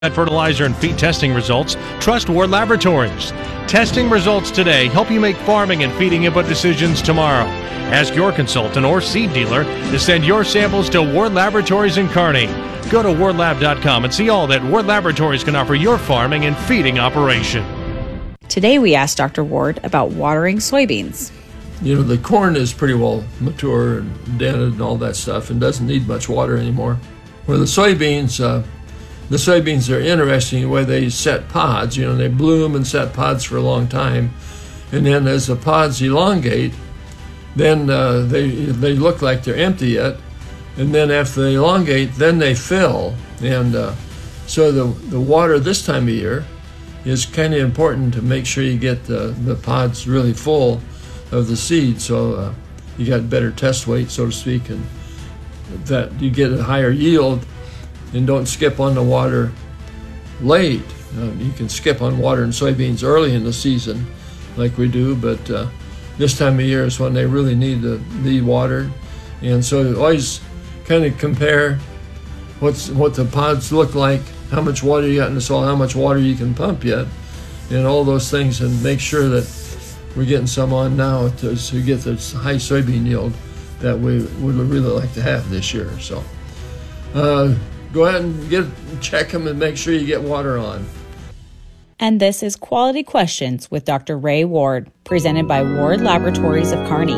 fertilizer and feed testing results, trust Ward Laboratories. Testing results today help you make farming and feeding input decisions tomorrow. Ask your consultant or seed dealer to send your samples to Ward Laboratories in Kearney. Go to wardlab.com and see all that Ward Laboratories can offer your farming and feeding operation. Today we asked Dr. Ward about watering soybeans. You know, the corn is pretty well mature and dented and all that stuff and doesn't need much water anymore. Where the soybeans are interesting the way they set pods. You know, they bloom and set pods for a long time. And then as the pods elongate, then they look like they're empty yet. And then after they elongate, then they fill. And so the water this time of year is kind of important to make sure you get the pods really full of the seed. So you got better test weight, so to speak, and that you get a higher yield. And don't skip on the water late. You can skip on water and soybeans early in the season like we do, but this time of year is when they really need water. And so always kind of compare what the pods look like, how much water you got in the soil, how much water you can pump yet, and all those things, and make sure that we're getting some on now to get this high soybean yield that we would really like to have this year. So go ahead and check them and make sure you get water on. And this is Quality Questions with Dr. Ray Ward, presented by Ward Laboratories of Kearney.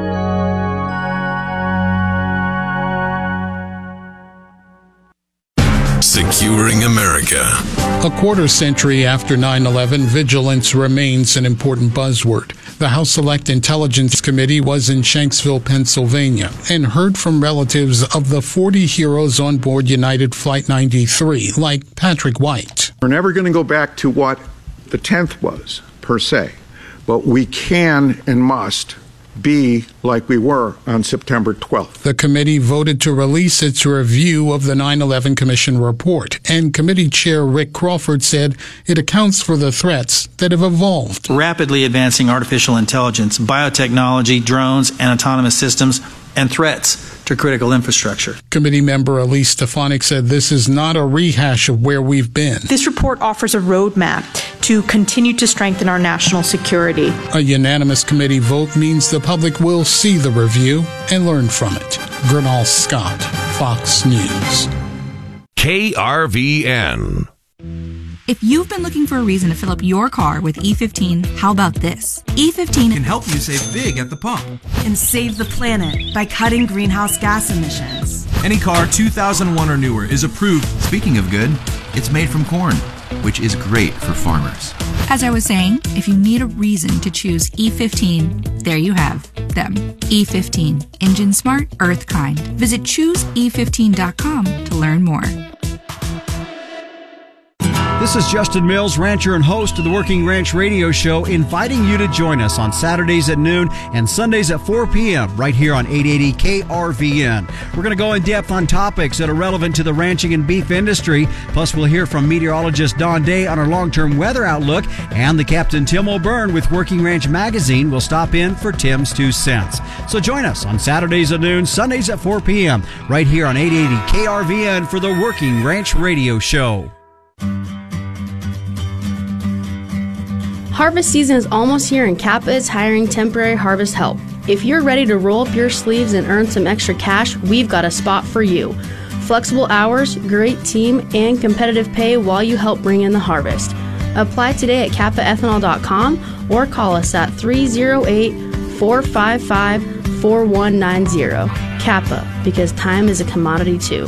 Securing America. A quarter century after 9/11, vigilance remains an important buzzword. The House Select Intelligence Committee was in Shanksville, Pennsylvania, and heard from relatives of the 40 heroes on board United Flight 93, like Patrick White. We're never going to go back to what the 10th was, per se, but we can and must be like we were on September 12th. The committee voted to release its review of the 9/11 Commission report, and committee chair Rick Crawford said it accounts for the threats that have evolved. Rapidly advancing artificial intelligence, biotechnology, drones, and autonomous systems, and threats to critical infrastructure. Committee member Elise Stefanik said this is not a rehash of where we've been. This report offers a roadmap to continue to strengthen our national security. A unanimous committee vote means the public will see the review and learn from it. Gernal Scott, Fox News. KRVN. If you've been looking for a reason to fill up your car with E15, how about this? E15 can help you save big at the pump and save the planet by cutting greenhouse gas emissions. Any car 2001 or newer is approved. Speaking of good, it's made from corn, which is great for farmers. As I was saying, if you need a reason to choose E15, there you have them. E15, engine smart, earth kind. Visit chooseE15.com to learn more. This is Justin Mills, rancher and host of the Working Ranch Radio Show, inviting you to join us on Saturdays at noon and Sundays at 4 p.m. right here on 880 KRVN. We're going to go in depth on topics that are relevant to the ranching and beef industry. Plus, we'll hear from meteorologist Don Day on our long-term weather outlook, and the Captain Tim O'Byrne with Working Ranch Magazine will stop in for Tim's 2 cents. So join us on Saturdays at noon, Sundays at 4 p.m. right here on 880 KRVN for the Working Ranch Radio Show. Harvest season is almost here and Kappa is hiring temporary harvest help. If you're ready to roll up your sleeves and earn some extra cash, we've got a spot for you. Flexible hours, great team, and competitive pay while you help bring in the harvest. Apply today at kappaethanol.com or call us at 308-455-4190. Kappa, because time is a commodity too.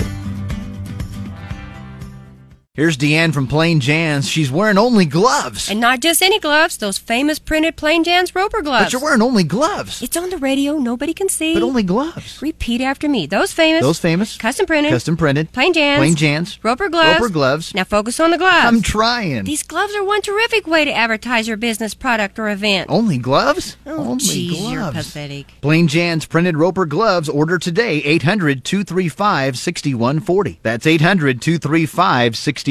Here's Deanne from Plain Jan's. She's wearing only gloves. And not just any gloves, those famous printed Plain Jan's Roper gloves. But you're wearing only gloves. It's on the radio, nobody can see. But only gloves. Repeat after me. Those famous. Custom printed. Plain Jan's. Roper gloves. Now focus on the gloves. I'm trying. These gloves are one terrific way to advertise your business, product, or event. Only gloves? Oh, geez, you're pathetic. Plain Jan's printed Roper gloves. Order today. 800-235-6140. That's 800-235-6140.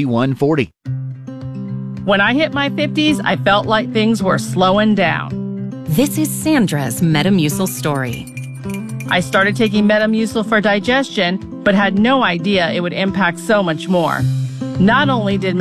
When I hit my 50s, I felt like things were slowing down. This is Sandra's Metamucil story. I started taking Metamucil for digestion, but had no idea it would impact so much more. Not only did